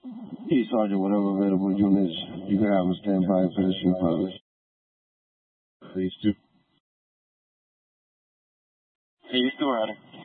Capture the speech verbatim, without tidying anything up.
Hey, Sergeant, whatever available units, you can have them stand by for the shoe polish. Please do. Hey, you still riding?